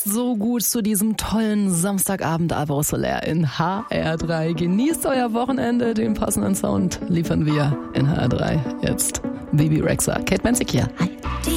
passt so gut zu diesem tollen Samstagabend Alvaro Soler in HR3. Genießt euer Wochenende, den passenden Sound liefern wir in HR3 jetzt. Bebe Rexha, Kate Menzig hier. Hi.